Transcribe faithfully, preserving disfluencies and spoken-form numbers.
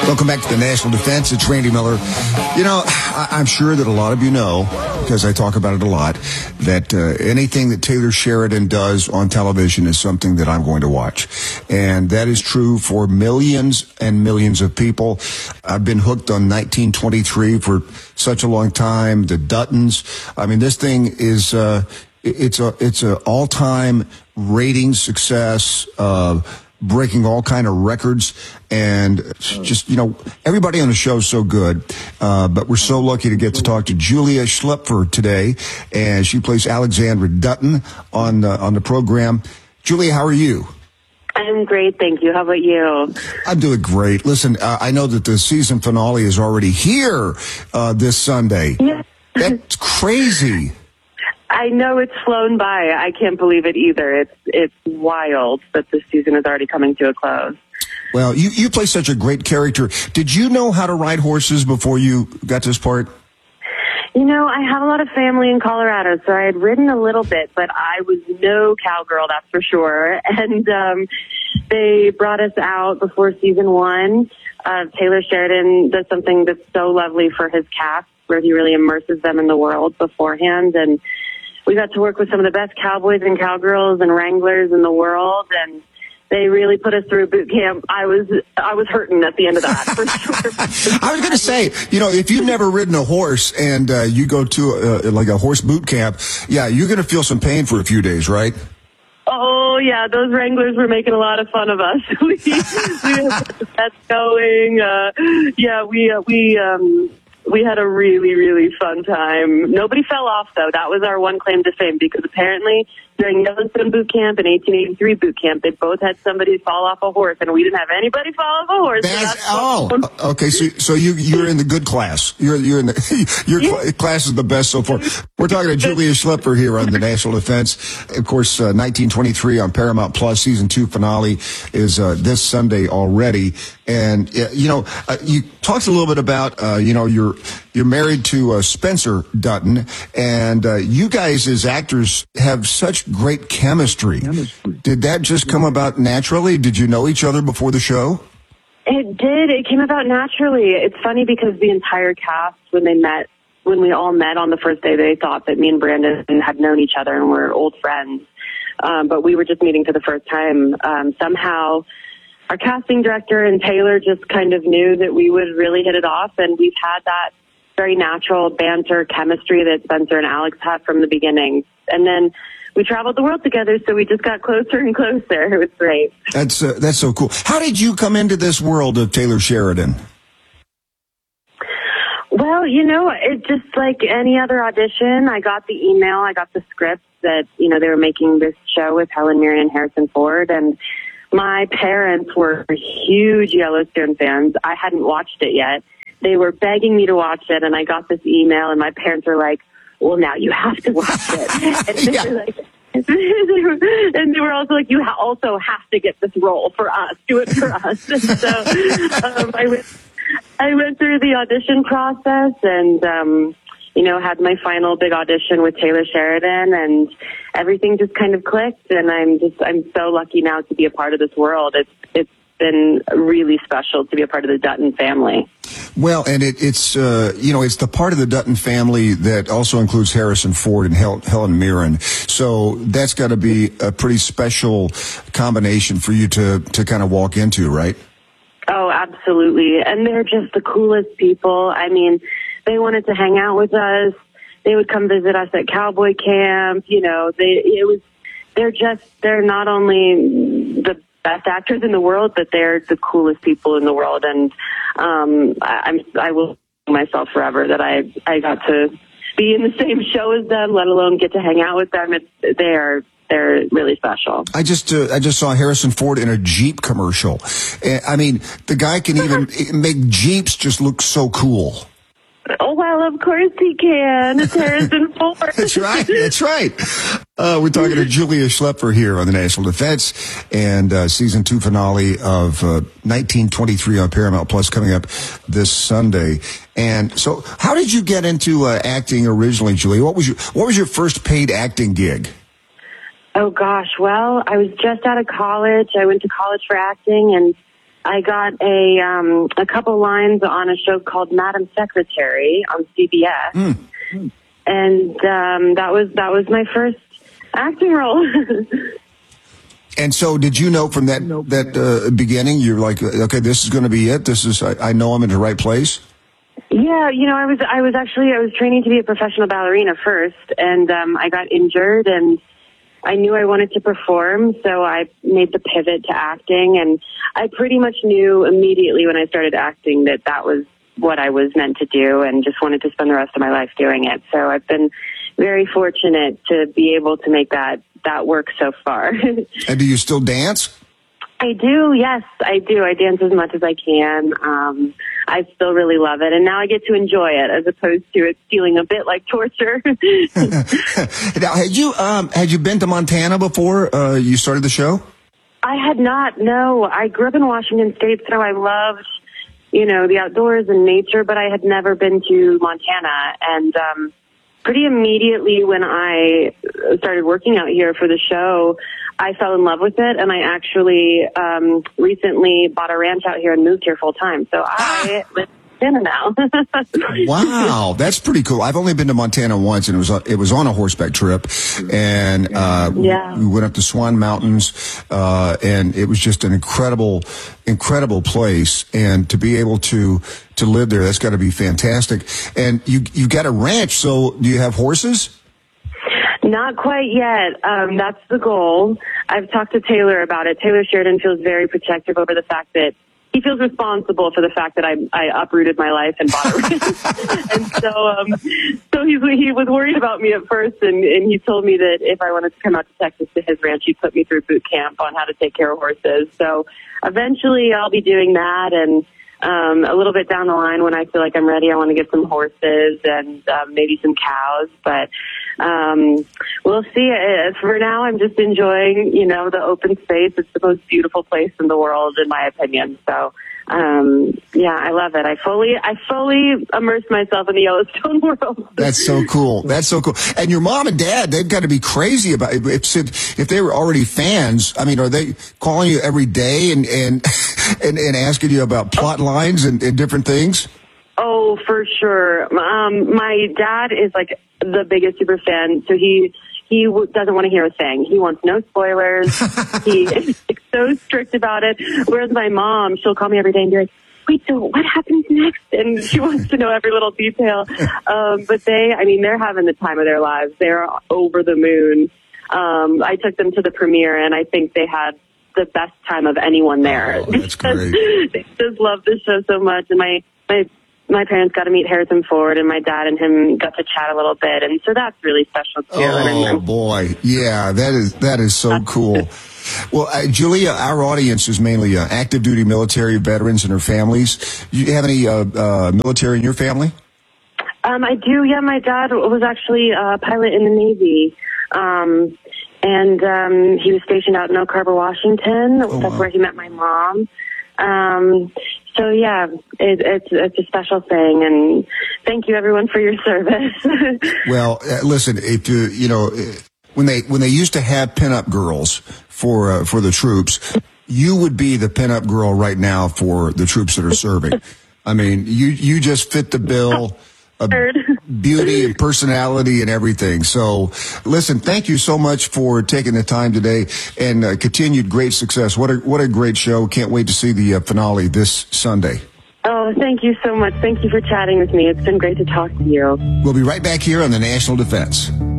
Welcome back to the National Defense. It's Randy Miller. You know, I- I'm sure that a lot of you know, because I talk about it a lot, that uh, anything that Taylor Sheridan does on television is something that I'm going to watch. And that is true for millions and millions of people. I've been hooked on nineteen twenty-three for such a long time. The Duttons. I mean, this thing is, uh, it's a, it's a all-time rating success, uh, breaking all kind of records, and just, you know, everybody on the show is so good. Uh, but we're so lucky to get to talk to Julia Schlupfer today, and she plays Alexandra Dutton on the, on the program. Julia, how are you? I'm great, thank you. How about you? I'm doing great. Listen, uh, I know that the season finale is already here uh, this Sunday. Yeah. That's crazy. I know it's flown by. I can't believe it either. It's it's wild that this season is already coming to a close. Well, you, you play such a great character. Did you know how to ride horses before you got this part? You know, I have a lot of family in Colorado, so I had ridden a little bit, but I was no cowgirl, that's for sure. And um, they brought us out before season one. Uh, Taylor Sheridan does something that's so lovely for his cast, where he really immerses them in the world beforehand. And we got to work with some of the best cowboys and cowgirls and wranglers in the world, and they really put us through boot camp. I was I was hurting at the end of that, for sure. I was going to say, you know, if you've never ridden a horse and uh, you go to uh, like a horse boot camp, yeah, you're going to feel some pain for a few days, right? Oh, yeah, those wranglers were making a lot of fun of us. we, we had the bets going. Uh, yeah, we, uh, we, um, we had a really, really fun time. Nobody fell off, though. That was our one claim to fame, because apparently during Yellowstone boot camp and eighteen eighty-three boot camp, they both had somebody fall off a horse, and we didn't have anybody fall off a horse. That's, so that's oh, okay. So, so you you're in the good class. You're you're in the your cl- class is the best so far. We're talking to Julia Schlupfer here on the National Defense. Of course, uh, nineteen twenty-three on Paramount Plus season two finale is uh, this Sunday already. And uh, you know, uh, you talked a little bit about uh, you know you're you're married to uh, Spencer Dutton, and uh, you guys as actors have such great chemistry. chemistry. Did that just come about naturally? Did you know each other before the show? It did. It came about naturally. It's funny because the entire cast, when they met, when we all met on the first day, they thought that me and Brandon had known each other and were old friends. Um, but we were just meeting for the first time. Um, somehow, our casting director and Taylor just kind of knew that we would really hit it off, and we've had that very natural banter chemistry that Spencer and Alex had from the beginning. And then we traveled the world together, so we just got closer and closer. It was great. That's uh, that's so cool. How did you come into this world of Taylor Sheridan? Well, you know, it just like any other audition. I got the email, I got the script that, you know, they were making this show with Helen Mirren and Harrison Ford, and my parents were huge Yellowstone fans. I hadn't watched it yet. They were begging me to watch it, and I got this email, and my parents were like, well, now you have to watch it. And they yeah. were like, and they were also like, you ha- also have to get this role for us. Do it for us. And so um, I went, I went through the audition process, and um, you know, had my final big audition with Taylor Sheridan, and everything just kind of clicked. And I'm just, I'm so lucky now to be a part of this world. It's, it's been really special to be a part of the Dutton family. Well, and it, it's, uh, you know, it's the part of the Dutton family that also includes Harrison Ford and Hel- Helen Mirren. So that's got to be a pretty special combination for you to, to kind of walk into, right? Oh, absolutely. And they're just the coolest people. I mean, they wanted to hang out with us. They would come visit us at cowboy camp. You know, they, it was, they're just, they're not only the best actors in the world, but they're the coolest people in the world. And um, I, I'm, I will myself forever that I, I got to be in the same show as them, let alone get to hang out with them. It's, they are, they're really special. I just, uh, I just saw Harrison Ford in a Jeep commercial. Uh, I mean, the guy can even make Jeeps just look so cool. Oh, well, of course he can. It's Harrison Ford. That's right. That's right. Uh, we're talking to Julia Schlupfer here on the National Defense, and uh, season two finale of uh, nineteen twenty-three on Paramount Plus coming up this Sunday. And so, how did you get into uh, acting originally, Julia? What was your What was your first paid acting gig? Oh gosh, well, I was just out of college. I went to college for acting, and I got a um, a couple lines on a show called Madam Secretary on C B S, mm. and um, that was that was my first acting role. And so, did you know from that that uh, beginning, you're like, okay, this is going to be it. This is I, I know I'm in the right place. Yeah, you know, I was I was actually I was training to be a professional ballerina first, and um, I got injured, and I knew I wanted to perform, so I made the pivot to acting, and I pretty much knew immediately when I started acting that that was what I was meant to do, and just wanted to spend the rest of my life doing it. So I've been very fortunate to be able to make that that work so far. And do you still dance? I do, yes, I do. I dance as much as I can. Um, I still really love it, and now I get to enjoy it as opposed to it feeling a bit like torture. Now, had you um, had you been to Montana before uh, you started the show? I had not. No, I grew up in Washington State, so I loved, you know, the outdoors and nature, but I had never been to Montana, and um, pretty immediately when I started working out here for the show, I fell in love with it, and I actually um, recently bought a ranch out here and moved here full time. So I live in Montana now. Wow, that's pretty cool. I've only been to Montana once, and it was it was on a horseback trip, and uh, yeah. we went up to Swan Mountains, uh, and it was just an incredible, incredible place. And to be able to to live there, that's got to be fantastic. And you you got a ranch, so do you have horses? Not quite yet. Um, that's the goal. I've talked to Taylor about it. Taylor Sheridan feels very protective over the fact that he feels responsible for the fact that I, I uprooted my life and bought a ranch. And so, um, so he, he was worried about me at first, and, and he told me that if I wanted to come out to Texas to his ranch, he'd put me through boot camp on how to take care of horses. So eventually I'll be doing that, and Um, a little bit down the line when I feel like I'm ready, I want to get some horses and um, maybe some cows, but um, we'll see. Uh, For now, I'm just enjoying, you know, the open space. It's the most beautiful place in the world, in my opinion. So, um, yeah, I love it. I fully, I fully immersed myself in the Yellowstone world. That's so cool. That's so cool. And your mom and dad, they've got to be crazy about it. If, if they were already fans, I mean, are they calling you every day and, and, and, and asking you about plot lines and, and different things? Oh, for sure. Um, my dad is like the biggest super fan, so he he w- doesn't want to hear a thing. He wants no spoilers. He is like, so strict about it. Whereas my mom, she'll call me every day and be like, wait, so what happens next? And she wants to know every little detail. Um, but they, I mean, they're having the time of their lives. They're over the moon. Um, I took them to the premiere, and I think they had the best time of anyone there. Oh, that's great. They just love the show so much. And my, my, my parents got to meet Harrison Ford, and my dad and him got to chat a little bit. And so that's really special too. Oh boy. Yeah, that is, that is so cool. Well, uh, Julia, our audience is mainly uh, active duty military veterans and their families. Do you have any uh, uh, military in your family? Um, I do. Yeah, my dad was actually a pilot in the Navy. Um, and um, he was stationed out in Oak Harbor, Washington. Oh, That's wow. where he met my mom. Um, so yeah, it, it's it's a special thing, and thank you everyone for your service. Well, uh, listen, if you you know when they when they used to have pinup girls for uh, for the troops, you would be the pinup girl right now for the troops that are serving. I mean, you you just fit the bill. Of beauty and personality and everything. So, listen, thank you so much for taking the time today, and uh, continued great success. What a what a great show! Can't wait to see the uh, finale this Sunday. Oh, thank you so much. Thank you for chatting with me. It's been great to talk to you. We'll be right back here on the National Defense.